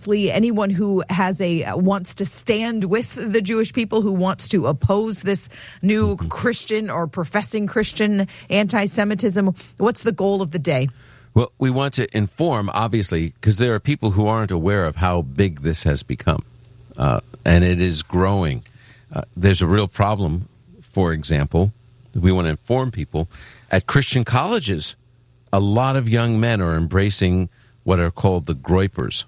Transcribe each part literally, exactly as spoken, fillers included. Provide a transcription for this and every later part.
obviously, anyone who has a wants to stand with the Jewish people, who wants to oppose this new Christian or professing Christian anti-Semitism. What's the goal of the day? Well, we want to inform, obviously, because there are people who aren't aware of how big this has become, uh, and it is growing. Uh, there's a real problem, for example, we want to inform people. At Christian colleges, a lot of young men are embracing what are called the Groypers,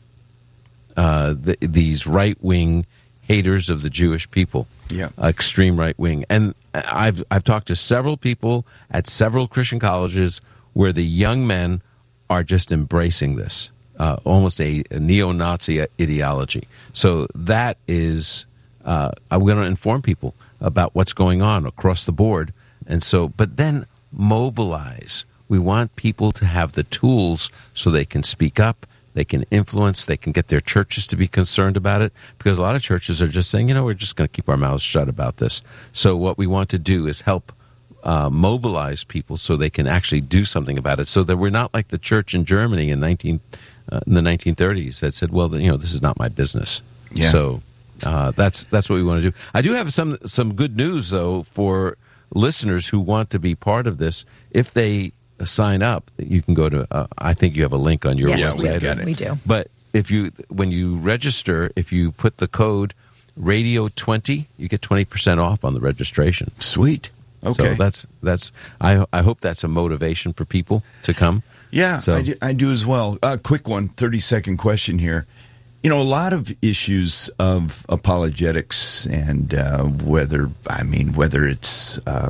uh, the, these right-wing haters of the Jewish people, yeah, extreme right-wing. And I've I've talked to several people at several Christian colleges where the young men are just embracing this, uh, almost a, a neo-Nazi ideology. So that is, uh, I'm going to inform people about what's going on across the board. And so, but then mobilize. We want people to have the tools so they can speak up, they can influence, they can get their churches to be concerned about it, because a lot of churches are just saying, you know, we're just going to keep our mouths shut about this. So what we want to do is help uh, mobilize people so they can actually do something about it, so that we're not like the church in Germany in nineteen uh, in the nineteen thirties that said, well, you know, this is not my business. Yeah. So uh, that's that's what we want to do. I do have some some good news though for listeners who want to be part of this. If they sign up, you can go to. Uh, I think you have a link on your yes, website. We, got it. we do. But if you when you register, if you put the code radio twenty, you get twenty percent off on the registration. Sweet. Okay. So that's that's. I I hope that's a motivation for people to come. Yeah, so. I, do, I do as well. A uh, quick one, thirty second question here. You know, a lot of issues of apologetics and uh, whether, I mean, whether it's uh,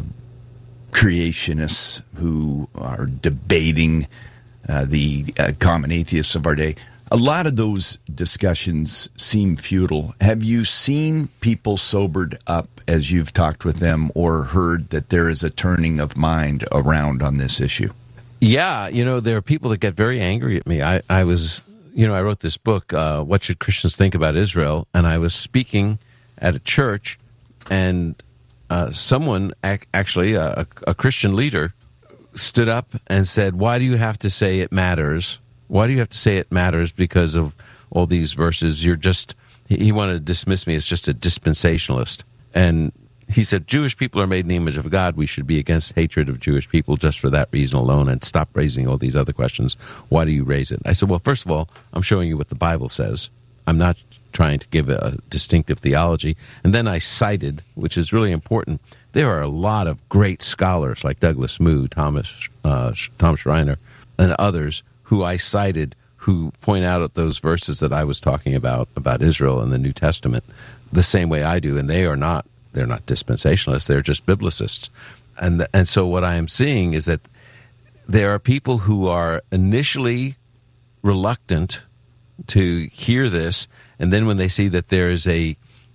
creationists who are debating uh, the uh, common atheists of our day, a lot of those discussions seem futile. Have you seen people sobered up as you've talked with them, or heard that there is a turning of mind around on this issue? Yeah, you know, there are people that get very angry at me. I, I was, you know, I wrote this book, uh, What Should Christians Think About Israel? And I was speaking at a church, and uh, someone, ac- actually, a, a Christian leader, stood up and said, why do you have to say it matters? Why do you have to say it matters because of all these verses? You're just, he wanted to dismiss me as just a dispensationalist. And he said, Jewish people are made in the image of God. We should be against hatred of Jewish people just for that reason alone, and stop raising all these other questions. Why do you raise it? I said, well, first of all, I'm showing you what the Bible says. I'm not trying to give a distinctive theology. And then I cited, which is really important, there are a lot of great scholars like Douglas Moo, Thomas, uh, Tom Schreiner, and others who I cited who point out at those verses that I was talking about, about Israel in the New Testament, the same way I do, and they are not. They're not dispensationalists. They're just biblicists. And and so what I am seeing is that there are people who are initially reluctant to hear this, and then when they see that there is a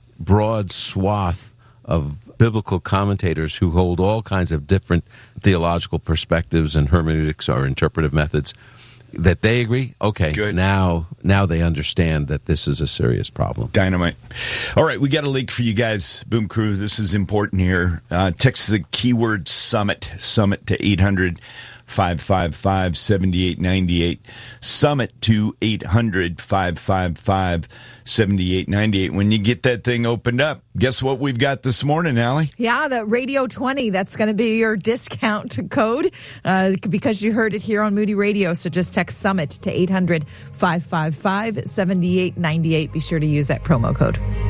broad swath of biblical commentators who hold all kinds of different theological perspectives and hermeneutics or interpretive methods, that they agree, okay, Good. now now they understand that this is a serious problem. Dynamite. All right, we got a link for you guys, Boom Crew. This is important here. Uh, text the keyword Summit, Summit to eight hundred, five five five, seven eight nine eight. Summit to eight hundred, five five five, seven eight nine eight. When you get that thing opened up, guess what we've got this morning, Allie? Yeah, the Radio twenty. That's going to be your discount code uh, because you heard it here on Moody Radio. So just text Summit to eight hundred, five five five, seven eight nine eight. Be sure to use that promo code.